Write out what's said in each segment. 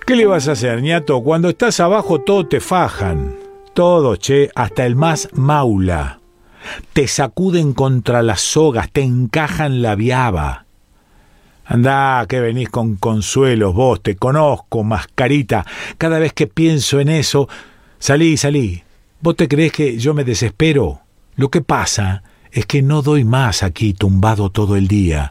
¿Qué le vas a hacer, ñato? Cuando estás abajo todo te fajan. Todo, che, hasta el más maula. Te sacuden contra las sogas, te encajan la viaba. Andá, que venís con consuelos vos, te conozco, mascarita. Cada vez que pienso en eso, salí. ¿Vos te creés que yo me desespero? Lo que pasa es que no doy más aquí tumbado todo el día.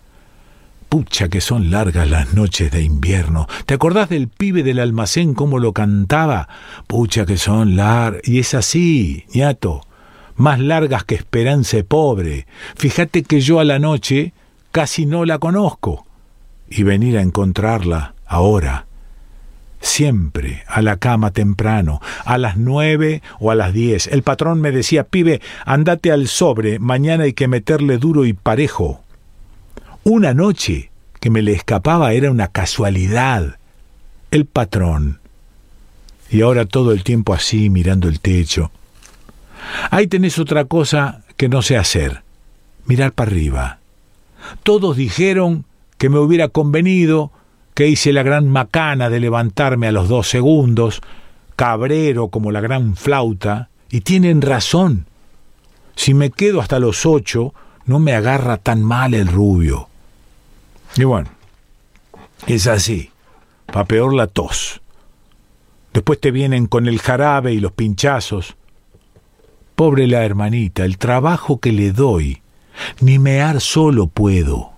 Pucha que son largas las noches de invierno. ¿Te acordás del pibe del almacén cómo lo cantaba? Pucha que son largas. Y es así, ñato. Más largas que Esperanza Pobre. Fíjate que yo a la noche casi no la conozco. Y venir a encontrarla ahora. Siempre a la cama temprano, a las 9 o a las 10. El patrón me decía, pibe, andate al sobre, mañana hay que meterle duro y parejo. Una noche que me le escapaba era una casualidad. El patrón. Y ahora todo el tiempo así, mirando el techo. Ahí tenés otra cosa que no sé hacer. Mirar para arriba. Todos dijeron que me hubiera convenido, que hice la gran macana de levantarme a los 2 segundos, cabrero como la gran flauta, y tienen razón. Si me quedo hasta los 8, no me agarra tan mal el rubio. Y bueno, es así, pa' peor la tos. Después te vienen con el jarabe y los pinchazos. Pobre la hermanita, el trabajo que le doy, ni mear solo puedo.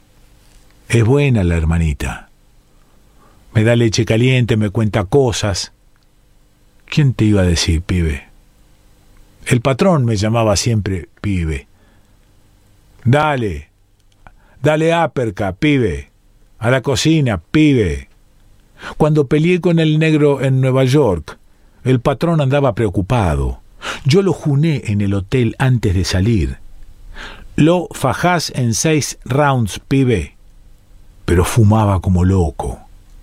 Es buena la hermanita. Me da leche caliente, me cuenta cosas. ¿Quién te iba a decir, pibe? El patrón me llamaba siempre pibe. Dale áperca, pibe. A la cocina, pibe. Cuando peleé con el negro en Nueva York, el patrón andaba preocupado. Yo lo juné en el hotel antes de salir. Lo fajás en 6 rounds, pibe. Pero fumaba como loco.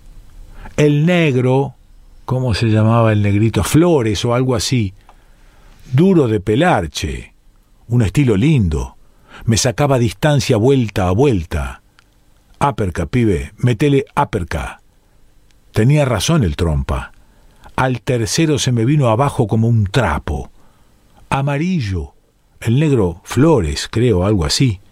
El negro, ¿cómo se llamaba el negrito? Flores o algo así. Duro de pelar, che. Un estilo lindo. Me sacaba distancia vuelta a vuelta. Áperca, pibe, metele áperca. Tenía razón el trompa. Al tercero se me vino abajo como un trapo. Amarillo. El negro Flores, creo, algo así.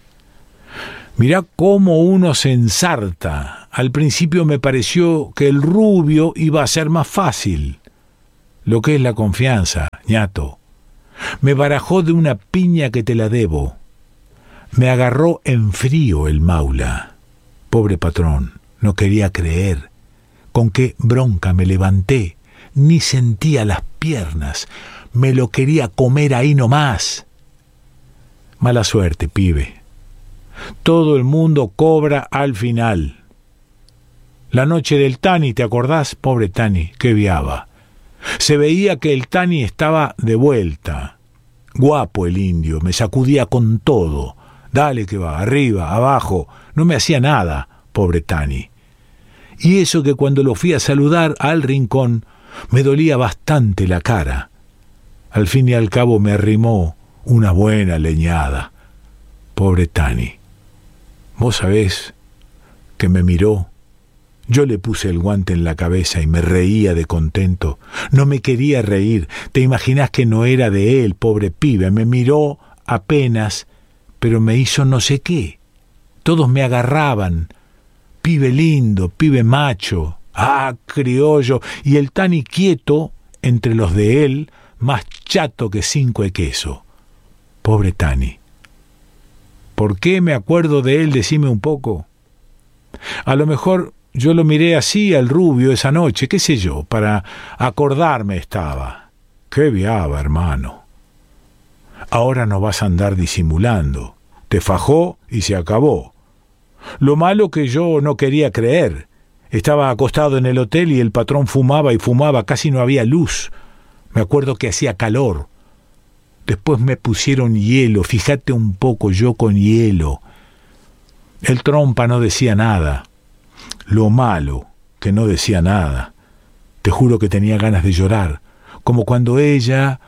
Mirá cómo uno se ensarta. Al principio me pareció que el rubio iba a ser más fácil. Lo que es la confianza, ñato. Me barajó de una piña que te la debo. Me agarró en frío el maula. Pobre patrón, no quería creer. Con qué bronca me levanté. Ni sentía las piernas. Me lo quería comer ahí nomás. Mala suerte, pibe. Todo el mundo cobra al final. La noche del Tani, ¿te acordás? Pobre Tani, qué viaba. Se veía que el Tani estaba de vuelta. Guapo el indio, me sacudía con todo. Dale que va, arriba, abajo. No me hacía nada, pobre Tani. Y eso que cuando lo fui a saludar al rincón, me dolía bastante la cara. Al fin y al cabo me arrimó una buena leñada. Pobre Tani. Vos sabés que me miró. Yo le puse el guante en la cabeza y me reía de contento. No me quería reír. Te imaginás que no era de él, pobre pibe. Me miró apenas, pero me hizo no sé qué. Todos me agarraban. Pibe lindo, pibe macho. Ah, criollo. Y el Tani quieto, entre los de él, más chato que 5 de queso. Pobre Tani. ¿Por qué me acuerdo de él? Decime un poco. A lo mejor yo lo miré así al rubio esa noche, qué sé yo, para acordarme estaba. Qué viaba, hermano. Ahora no vas a andar disimulando. Te fajó y se acabó. Lo malo que yo no quería creer. Estaba acostado en el hotel y el patrón fumaba y fumaba, casi no había luz. Me acuerdo que hacía calor. Después me pusieron hielo, fíjate un poco, yo con hielo. El trompa no decía nada. Lo malo, que no decía nada. Te juro que tenía ganas de llorar, como cuando ella...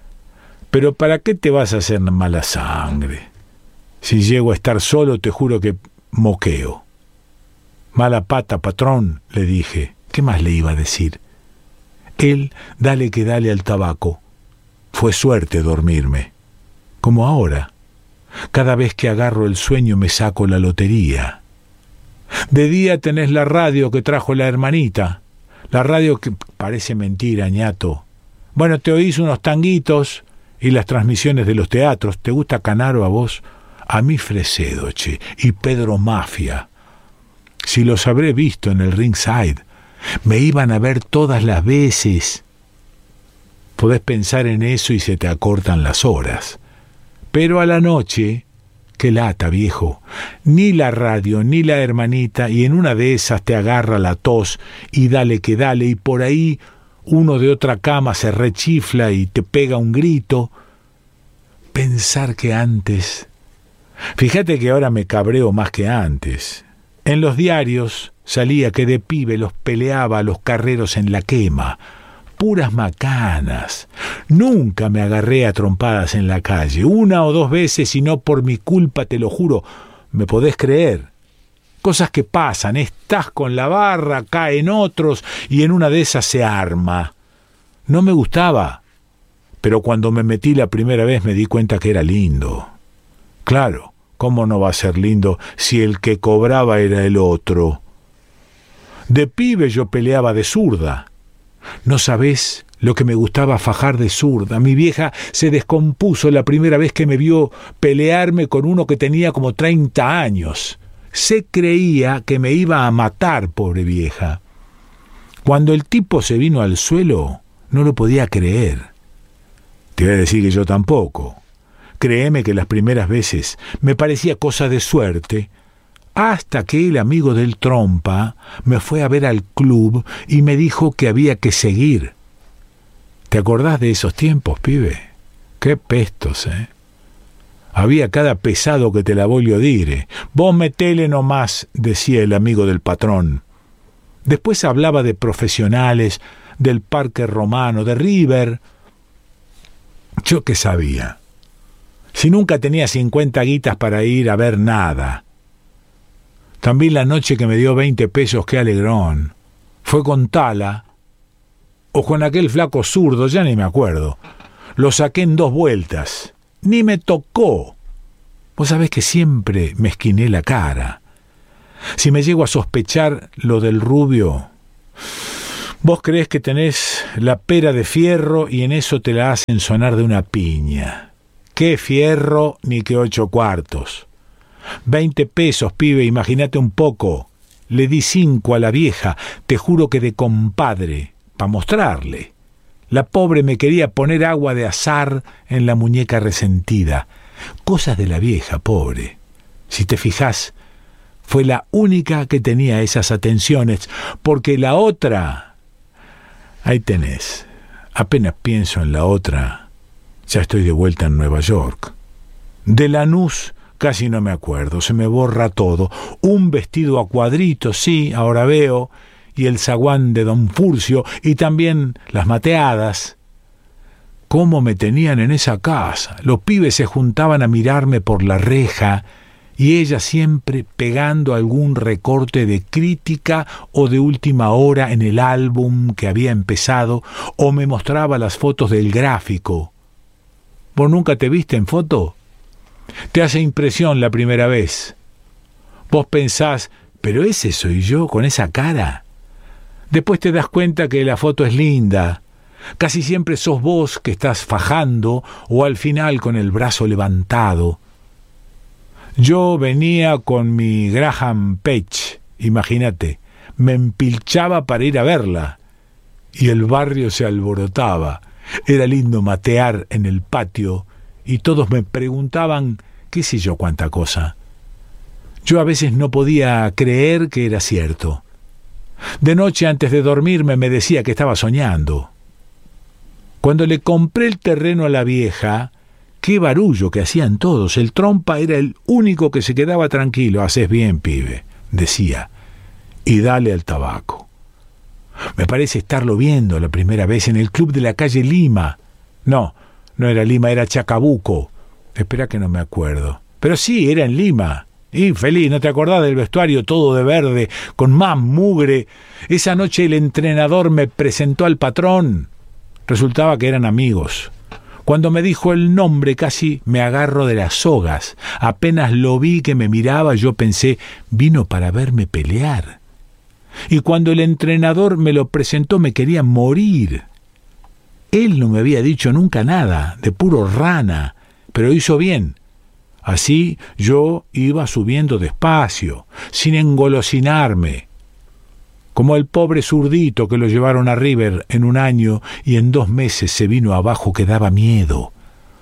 Pero ¿para qué te vas a hacer mala sangre? Si llego a estar solo, te juro que moqueo. Mala pata, patrón, le dije. ¿Qué más le iba a decir? Él, dale que dale al tabaco. Fue suerte dormirme. Como ahora. Cada vez que agarro el sueño me saco la lotería. De día tenés la radio que trajo la hermanita. La radio que parece mentira, ñato. Bueno, te oís unos tanguitos y las transmisiones de los teatros. ¿Te gusta Canaro a vos? A mí Fresedo, che, y Pedro Mafia. Si los habré visto en el ringside, me iban a ver todas las veces. Podés pensar en eso y se te acortan las horas. Pero a la noche, qué lata, viejo. Ni la radio, ni la hermanita, y en una de esas te agarra la tos, y dale que dale, y por ahí uno de otra cama se rechifla y te pega un grito. Pensar que antes... Fíjate que ahora me cabreo más que antes. En los diarios salía que de pibe los peleaba a los carreros en la quema. Puras macanas. Nunca me agarré a trompadas en la calle. 1 o 2 veces y no por mi culpa, te lo juro. ¿Me podés creer? Cosas que pasan. Estás con la barra, caen otros y en una de esas se arma. No me gustaba. Pero cuando me metí la primera vez me di cuenta que era lindo. Claro, ¿cómo no va a ser lindo si el que cobraba era el otro? De pibe yo peleaba de zurda. No sabés lo que me gustaba fajar de zurda. Mi vieja se descompuso la primera vez que me vio pelearme con uno que tenía como 30 años. Se creía que me iba a matar, pobre vieja. Cuando el tipo se vino al suelo, no lo podía creer. Te voy a decir que yo tampoco. Créeme que las primeras veces me parecía cosa de suerte, hasta que el amigo del trompa me fue a ver al club y me dijo que había que seguir. ¿Te acordás de esos tiempos, pibe? Qué pestos, ¿eh? Había cada pesado que te la voglio dire. Vos metele nomás, decía el amigo del patrón. Después hablaba de profesionales, del Parque Romano, de River. Yo qué sabía. Si nunca tenía 50 guitas para ir a ver nada. También la noche que me dio 20 pesos, qué alegrón. Fue con Tala, o con aquel flaco zurdo, ya ni me acuerdo. Lo saqué en 2 vueltas. Ni me tocó. Vos sabés que siempre me esquiné la cara. Si me llego a sospechar lo del rubio, vos creés que tenés la pera de fierro y en eso te la hacen sonar de una piña. Qué fierro ni qué 8 cuartos. 20 pesos, pibe, imagínate un poco. Le di 5 a la vieja, te juro que de compadre, pa' mostrarle. La pobre me quería poner agua de azar en la muñeca resentida. Cosas de la vieja, pobre. Si te fijás, fue la única que tenía esas atenciones, porque la otra... Ahí tenés. Apenas pienso en la otra, ya estoy de vuelta en Nueva York. De Lanús casi no me acuerdo, se me borra todo. Un vestido a cuadritos, sí, ahora veo, y el zaguán de don Furcio, y también las mateadas. ¿Cómo me tenían en esa casa? Los pibes se juntaban a mirarme por la reja, y ella siempre pegando algún recorte de crítica o de última hora en el álbum que había empezado, o me mostraba las fotos del gráfico. ¿Vos nunca te viste en foto? Te hace impresión la primera vez. Vos pensás, ¿pero ese soy yo con esa cara? Después te das cuenta que la foto es linda. Casi siempre sos vos que estás fajando o al final con el brazo levantado. Yo venía con mi Graham Page, imagínate, me empilchaba para ir a verla y el barrio se alborotaba. Era lindo matear en el patio y todos me preguntaban qué sé yo cuánta cosa. Yo a veces no podía creer que era cierto. De noche antes de dormirme me decía que estaba soñando. Cuando le compré el terreno a la vieja, qué barullo que hacían todos. El trompa era el único que se quedaba tranquilo. Haces bien, pibe, decía, y dale al tabaco. Me parece estarlo viendo la primera vez en el club de la calle Lima. No era Lima, era Chacabuco. Espera que no me acuerdo. Pero sí, era en Lima. Infeliz, ¿no te acordás del vestuario todo de verde, con más mugre? Esa noche el entrenador me presentó al patrón. Resultaba que eran amigos. Cuando me dijo el nombre casi me agarro de las sogas. Apenas lo vi que me miraba, yo pensé, vino para verme pelear. Y cuando el entrenador me lo presentó me quería morir. Él no me había dicho nunca nada, de puro rana, pero hizo bien. Así yo iba subiendo despacio, sin engolosinarme, como el pobre zurdito que lo llevaron a River en un año y en 2 meses se vino abajo que daba miedo.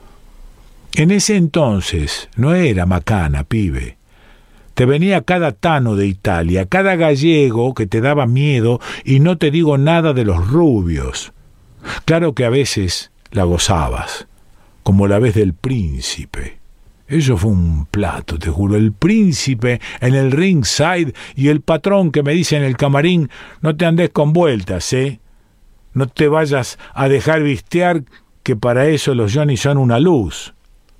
En ese entonces no era macana, pibe. Te venía cada tano de Italia, cada gallego que te daba miedo, y no te digo nada de los rubios. Claro que a veces la gozabas, como la vez del príncipe. Eso fue un plato, te juro. El príncipe en el ringside y el patrón que me dice en el camarín, no te andes con vueltas, ¿eh? No te vayas a dejar vistear, que para eso los Johnny son una luz.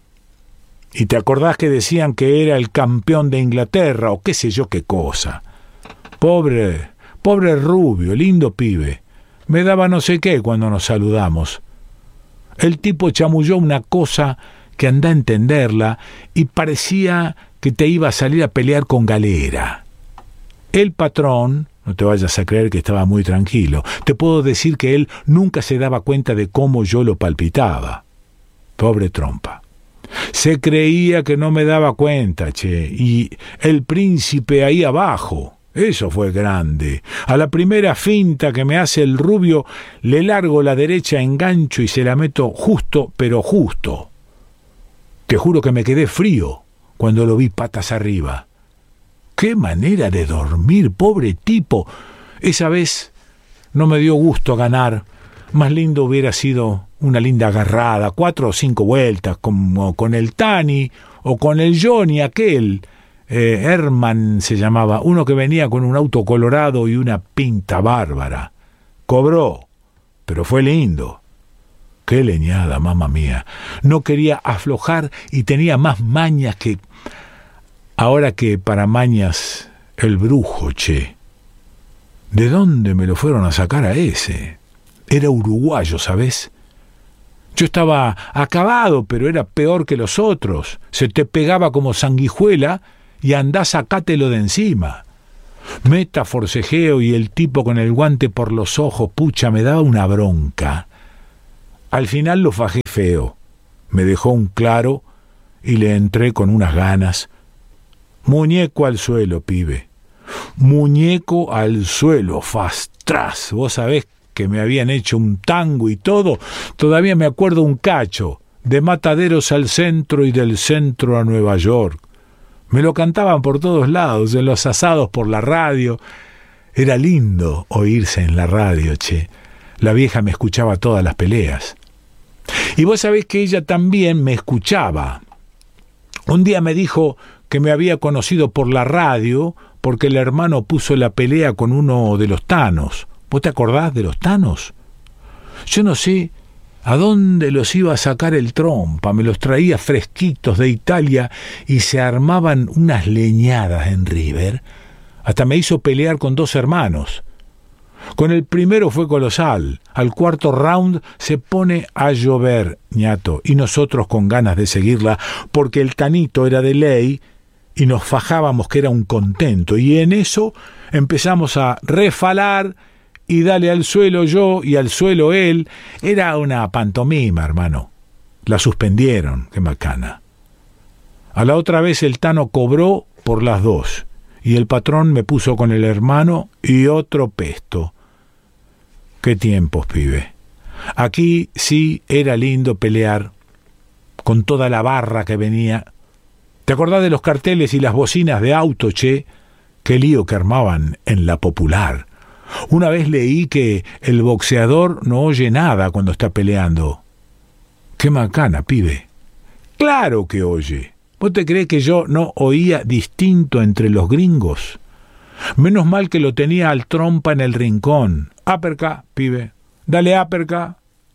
Y te acordás que decían que era el campeón de Inglaterra o qué sé yo qué cosa. Pobre rubio, lindo pibe. Me daba no sé qué cuando nos saludamos. El tipo chamulló una cosa que andá a entenderla, y parecía que te iba a salir a pelear con Galera. El patrón, no te vayas a creer que estaba muy tranquilo, te puedo decir que él nunca se daba cuenta de cómo yo lo palpitaba. Pobre trompa. Se creía que no me daba cuenta, che, y el príncipe ahí abajo. Eso fue grande. A la primera finta que me hace el rubio, le largo la derecha, engancho y se la meto justo, pero justo. Te juro que me quedé frío cuando lo vi patas arriba. ¡Qué manera de dormir, pobre tipo! Esa vez no me dio gusto ganar. Más lindo hubiera sido una linda agarrada, 4 o 5 vueltas, como con el Tani o con el Johnny aquel. Herman se llamaba, uno que venía con un auto colorado y una pinta bárbara. Cobró, pero fue lindo. ¡Qué leñada, mamá mía! No quería aflojar y tenía más mañas que... Ahora que para mañas el brujo, che. ¿De dónde me lo fueron a sacar a ese? Era uruguayo, ¿sabés? Yo estaba acabado, pero era peor que los otros. Se te pegaba como sanguijuela y andá sacátelo de encima. Meta forcejeo y el tipo con el guante por los ojos, pucha, me daba una bronca. Al final lo fajé feo, me dejó un claro y le entré con unas ganas. Muñeco al suelo, pibe. Muñeco al suelo, fastrás. Vos sabés que me habían hecho un tango y todo. Todavía me acuerdo un cacho, de Mataderos al centro y del centro a Nueva York. Me lo cantaban por todos lados, en los asados por la radio. Era lindo oírse en la radio, che. La vieja me escuchaba todas las peleas. Y vos sabés que ella también me escuchaba. Un día me dijo que me había conocido por la radio porque el hermano puso la pelea con uno de los tanos. ¿Vos te acordás de los tanos? Yo no sé a dónde los iba a sacar el trompa. Me los traía fresquitos de Italia y se armaban unas leñadas en River. Hasta me hizo pelear con 2 hermanos. Con el primero fue colosal. Al 4º round se pone a llover, ñato, y nosotros con ganas de seguirla, porque el tanito era de ley y nos fajábamos que era un contento, y en eso empezamos a refalar y dale al suelo yo y al suelo él. Era una pantomima, hermano. La suspendieron, qué macana. A la otra vez el Tano cobró por las 2 y el patrón me puso con el hermano y otro pesto. Qué tiempos, pibe. Aquí sí era lindo pelear, con toda la barra que venía. ¿Te acordás de los carteles y las bocinas de auto, che? Qué lío que armaban en la Popular. Una vez leí que el boxeador no oye nada cuando está peleando. Qué macana, pibe. Claro que oye. ¿Vos te creés que yo no oía distinto entre los gringos? Menos mal que lo tenía al trompa en el rincón. Uppercut, pibe. Dale uppercut.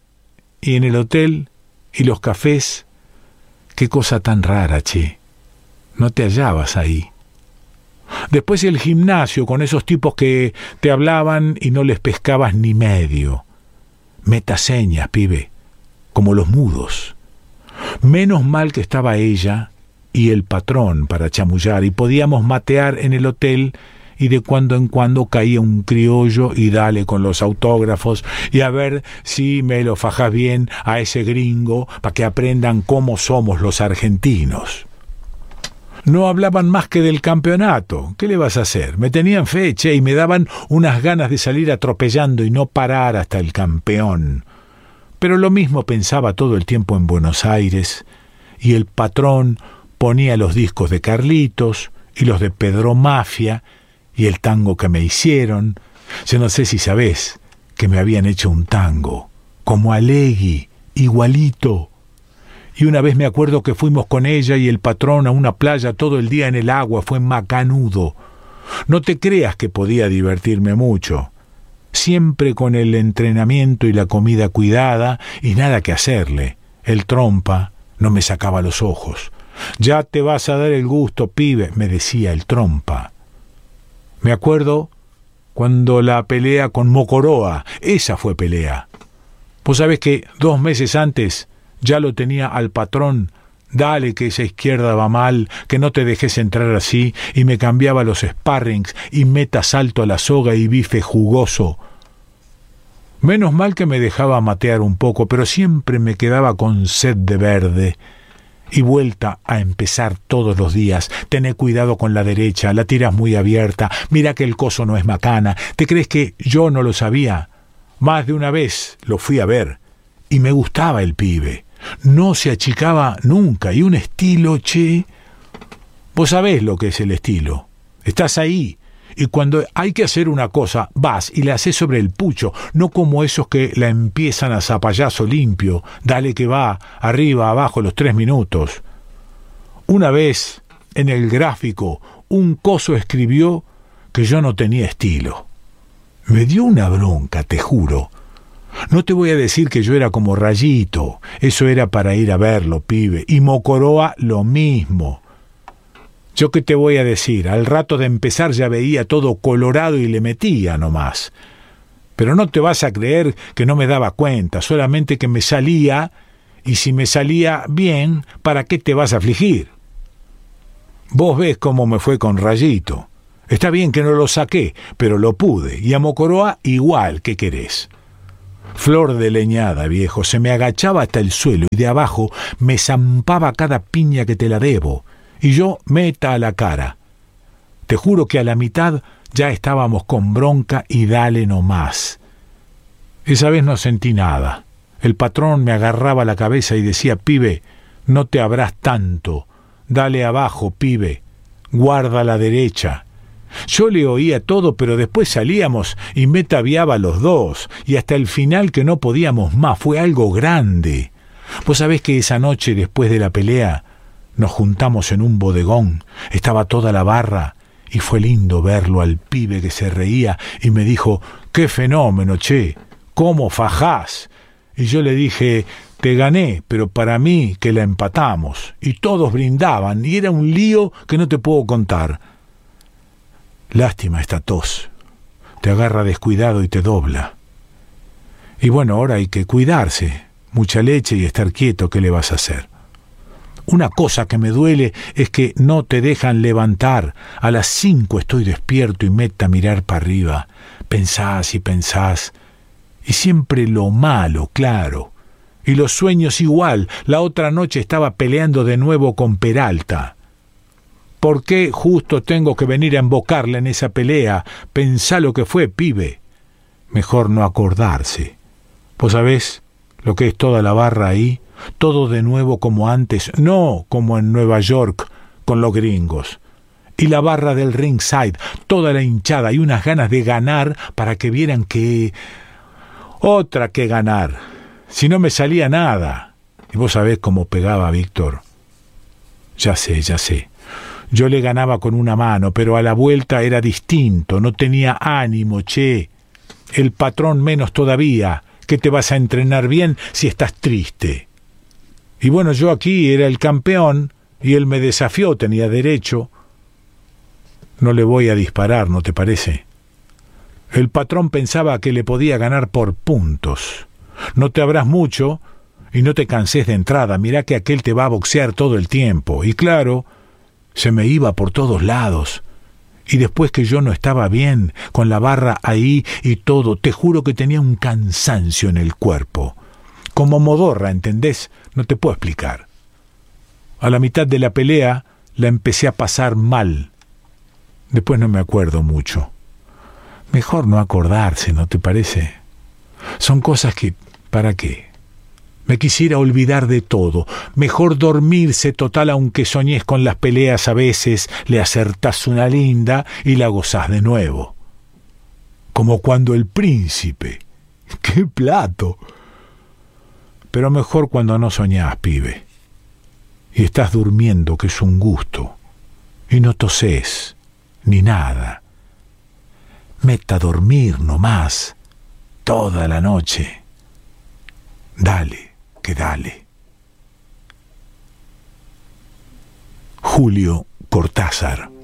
Y en el hotel y los cafés, qué cosa tan rara, che. no te hallabas ahí. Después el gimnasio, con esos tipos que te hablaban y no les pescabas ni medio. Metaseñas, pibe, como los mudos. Menos mal que estaba ella y el patrón para chamullar, y podíamos matear en el hotel, y de cuando en cuando caía un criollo y dale con los autógrafos, y a ver si me lo fajás bien a ese gringo para que aprendan cómo somos los argentinos. No hablaban más que del campeonato. ¿Qué le vas a hacer? Me tenían fe, che, y me daban unas ganas de salir atropellando y no parar hasta el campeón. Pero lo mismo pensaba todo el tiempo en Buenos Aires, y el patrón ponía los discos de Carlitos y los de Pedro Mafia y el tango que me hicieron. Yo no sé si sabés que me habían hecho un tango, como Alegui, igualito. Y una vez me acuerdo que fuimos con ella y el patrón a una playa todo el día en el agua, fue macanudo. No te creas que podía divertirme mucho. Siempre con el entrenamiento y la comida cuidada y nada que hacerle. El trompa no me sacaba los ojos. Ya te vas a dar el gusto, pibe, me decía el trompa. Me acuerdo cuando la pelea con Mocoroa, esa fue pelea. Vos sabés que 2 meses antes ya lo tenía al patrón, dale que esa izquierda va mal, que no te dejes entrar así, y me cambiaba los sparrings y meta salto a la soga y bife jugoso. Menos mal que me dejaba matear un poco, pero siempre me quedaba con sed de verde. Y vuelta a empezar todos los días. Tené cuidado con la derecha, la tiras muy abierta, mira que el coso no es macana. ¿Te crees que yo no lo sabía? Más de una vez lo fui a ver, y me gustaba el pibe. No se achicaba nunca, y un estilo, che. Vos sabés lo que es el estilo. Estás ahí, y cuando hay que hacer una cosa, vas y la haces sobre el pucho, no como esos que la empiezan a zapallazo limpio, dale que va, arriba, abajo, los 3 minutos. Una vez, en el gráfico, un coso escribió que yo no tenía estilo. Me dio una bronca, te juro. No te voy a decir que yo era como Rayito, eso era para ir a verlo, pibe, y Mocoroa lo mismo. Yo qué te voy a decir, al rato de empezar ya veía todo colorado y le metía nomás. Pero no te vas a creer que no me daba cuenta, solamente que me salía, y si me salía bien, ¿para qué te vas a afligir? Vos ves cómo me fue con Rayito. Está bien que no lo saqué, pero lo pude, y a Mocoroa igual, ¿qué querés? Flor de leñada, viejo, se me agachaba hasta el suelo y de abajo me zampaba cada piña que te la debo, y yo meta a la cara. Te juro que a la mitad ya estábamos con bronca y dale nomás. Esa vez no sentí nada. El patrón me agarraba la cabeza y decía, pibe, no te abrás tanto, dale abajo, pibe, guarda la derecha. Yo le oía todo, pero después salíamos y me tabiaba los dos, y hasta el final que no podíamos más, fue algo grande. Vos sabés que esa noche, después de la pelea, nos juntamos en un bodegón, estaba toda la barra, y fue lindo verlo al pibe que se reía, y me dijo, ¡qué fenómeno, che! ¿Cómo fajás? Y yo le dije, te gané, pero para mí que la empatamos, y todos brindaban, y era un lío que no te puedo contar. Lástima esta tos. Te agarra descuidado y te dobla. Y bueno, ahora hay que cuidarse. Mucha leche y estar quieto, ¿qué le vas a hacer? Una cosa que me duele es que no te dejan levantar. A las 5 estoy despierto y meta a mirar para arriba. Pensás y pensás. Y siempre lo malo, claro. Y los sueños igual. La otra noche estaba peleando de nuevo con Peralta. ¿Por qué justo tengo que venir a embocarle en esa pelea? Pensá lo que fue, pibe. Mejor no acordarse. ¿Vos sabés lo que es toda la barra ahí? Todo de nuevo como antes, no como en Nueva York con los gringos. Y la barra del ringside, toda la hinchada y unas ganas de ganar para que vieran que... Otra que ganar. Si no me salía nada. Y vos sabés cómo pegaba Víctor. Ya sé. Yo le ganaba con una mano, pero a la vuelta era distinto, no tenía ánimo, che. El patrón menos todavía, que te vas a entrenar bien si estás triste. Y bueno, yo aquí era el campeón, y él me desafió, tenía derecho. No le voy a disparar, ¿no te parece? El patrón pensaba que le podía ganar por puntos. No te abras mucho y no te canses de entrada. Mirá que aquel te va a boxear todo el tiempo. Y claro, se me iba por todos lados. Y después que yo no estaba bien, con la barra ahí y todo, te juro que tenía un cansancio en el cuerpo. Como modorra, ¿entendés? No te puedo explicar. A la mitad de la pelea la empecé a pasar mal. Después no me acuerdo mucho. Mejor no acordarse, ¿no te parece? Son cosas que... ¿para qué? Me quisiera olvidar de todo. Mejor dormirse, total, aunque soñés con las peleas a veces, le acertás una linda y la gozás de nuevo. Como cuando el príncipe. ¡Qué plato! Pero mejor cuando no soñás, pibe. Y estás durmiendo, que es un gusto. Y no tosés, ni nada. Meta a dormir nomás, toda la noche. Dale, que dale. Julio Cortázar.